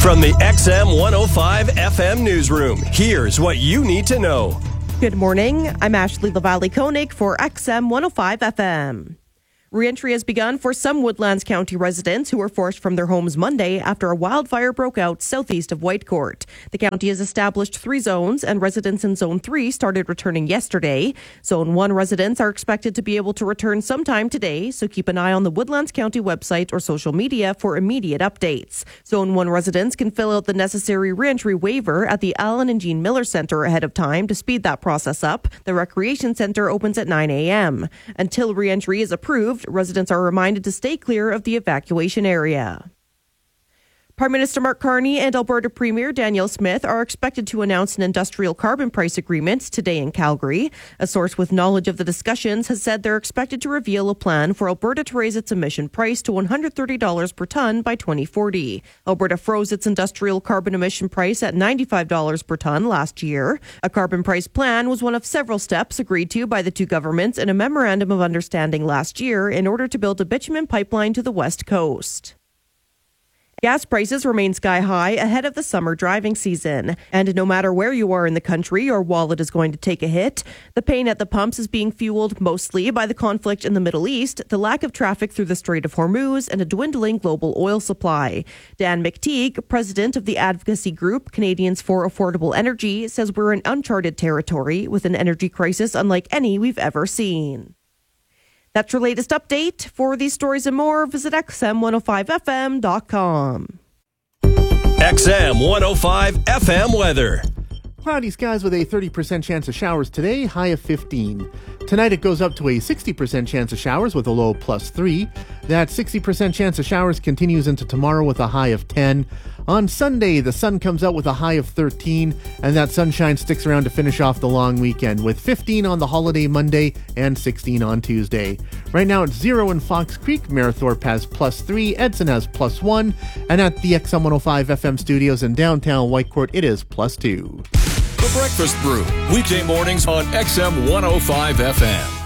From the XM 105 FM newsroom, here's what you need to know. Good morning. I'm Ashley Lavallee-Koenig for XM 105 FM. Reentry has begun for some Woodlands County residents who were forced from their homes Monday after a wildfire broke out southeast of Whitecourt. The county has established 3 zones, and residents in Zone 3 started returning yesterday. Zone 1 residents are expected to be able to return sometime today, so keep an eye on the Woodlands County website or social media for immediate updates. Zone 1 residents can fill out the necessary reentry waiver at the Allen and Jean Miller Centre ahead of time to speed that process up. The Recreation Centre opens at 9 a.m. Until reentry is approved, residents are reminded to stay clear of the evacuation area. Prime Minister Mark Carney and Alberta Premier Danielle Smith are expected to announce an industrial carbon price agreement today in Calgary. A source with knowledge of the discussions has said they're expected to reveal a plan for Alberta to raise its emission price to $130 per tonne by 2040. Alberta froze its industrial carbon emission price at $95 per tonne last year. A carbon price plan was one of several steps agreed to by the two governments in a memorandum of understanding last year in order to build a bitumen pipeline to the west coast. Gas prices remain sky high ahead of the summer driving season. And no matter where you are in the country, your wallet is going to take a hit. The pain at the pumps is being fueled mostly by the conflict in the Middle East, the lack of traffic through the Strait of Hormuz, and a dwindling global oil supply. Dan McTeague, president of the advocacy group Canadians for Affordable Energy, says we're in uncharted territory with an energy crisis unlike any we've ever seen. That's your latest update. For these stories and more, visit XM105FM.com. XM 105 FM weather. Cloudy skies with a 30% chance of showers today, high of 15. Tonight it goes up to a 60% chance of showers with a low plus 3. That 60% chance of showers continues into tomorrow with a high of 10. On Sunday, the sun comes out with a high of 13, and that sunshine sticks around to finish off the long weekend with 15 on the holiday Monday and 16 on Tuesday. Right now it's 0 in Fox Creek. Marathorpe has plus 3, Edson has plus 1, and at the XM 105 FM studios in downtown Whitecourt, it is plus 2. The Breakfast Brew, weekday mornings on XM 105 FM.